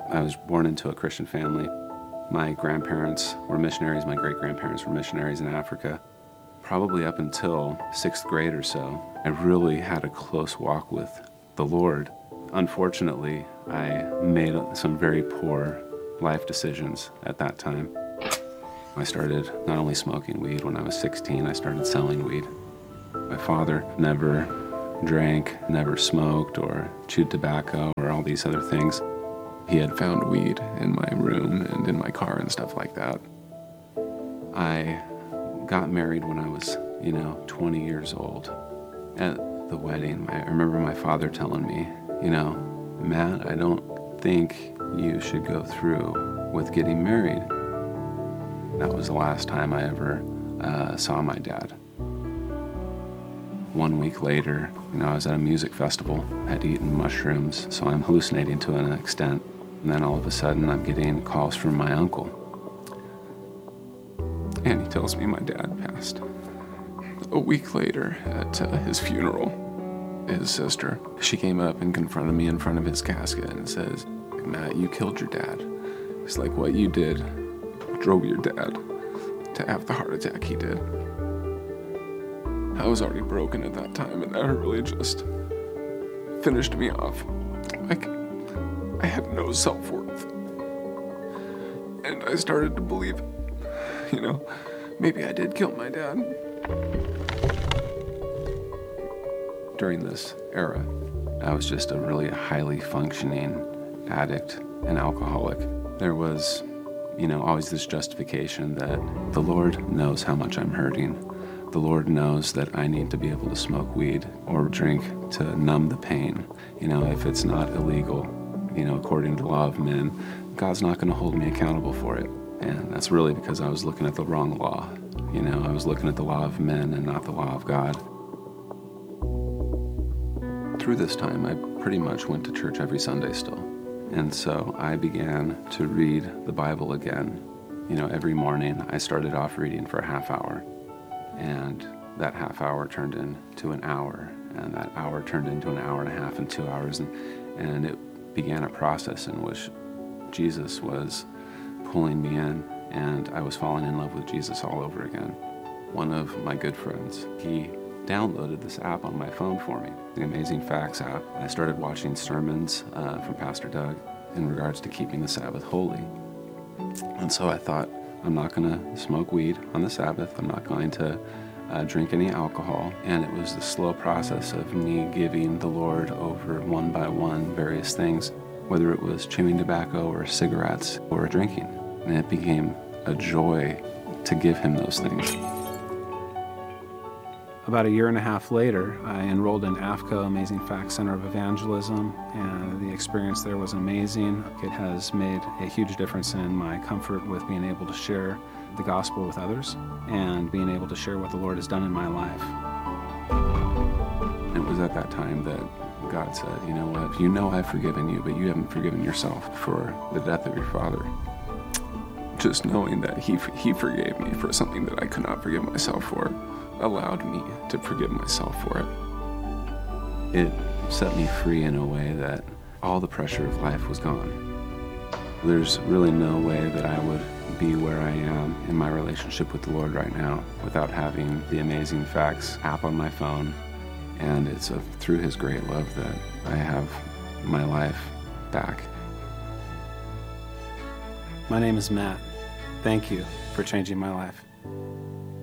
I was born into a Christian family. My grandparents were missionaries. My great-grandparents were missionaries in Africa. Probably up until 6th grade or so, I really had a close walk with the Lord. Unfortunately, I made some very poor life decisions at that time. I started not only smoking weed when I was 16, I started selling weed. My father never drank, never smoked or chewed tobacco or all these other things. He had found weed in my room and in my car and stuff like that. I got married when I was, 20 years old. At the wedding, I remember my father telling me, Matt, I don't think you should go through with getting married. That was the last time I ever saw my dad. 1 week later, I was at a music festival. I had eaten mushrooms, so I'm hallucinating to an extent. And then all of a sudden, I'm getting calls from my uncle. And he tells me my dad passed. A week later, at his funeral, his sister, she came up and confronted me in front of his casket and says, Matt, you killed your dad. It's like what you did drove your dad to have the heart attack he did. I was already broken at that time, and that really just finished me off. Like, I had no self-worth. And I started to believe, maybe I did kill my dad. During this era, I was just a really highly functioning addict and alcoholic. There was, always this justification that the Lord knows how much I'm hurting. The Lord knows that I need to be able to smoke weed or drink to numb the pain. If it's not illegal, according to the law of men, God's not going to hold me accountable for it. And that's really because I was looking at the wrong law. I was looking at the law of men and not the law of God. Through this time, I pretty much went to church every Sunday still. And so I began to read the Bible again. Every morning I started off reading for a half hour. And that half hour turned into an hour. And that hour turned into an hour and a half and 2 hours. And it began a process in which Jesus was pulling me in. And I was falling in love with Jesus all over again. One of my good friends, he downloaded this app on my phone for me, the Amazing Facts app. I started watching sermons from Pastor Doug in regards to keeping the Sabbath holy. And so I thought, I'm not going to smoke weed on the Sabbath. I'm not going to drink any alcohol. And it was the slow process of me giving the Lord over one by one various things, whether it was chewing tobacco or cigarettes or drinking. And it became a joy to give him those things. About a year and a half later, I enrolled in AFCO, Amazing Facts Center of Evangelism, and the experience there was amazing. It has made a huge difference in my comfort with being able to share the gospel with others and being able to share what the Lord has done in my life. It was at that time that God said, you know what, I've forgiven you, but you haven't forgiven yourself for the death of your father. Just knowing that he forgave me for something that I could not forgive myself for allowed me to forgive myself for it. It set me free in a way that all the pressure of life was gone. There's really no way that I would be where I am in my relationship with the Lord right now without having the Amazing Facts app on my phone. And it's through His great love that I have my life back. My name is Matt. Thank you for changing my life.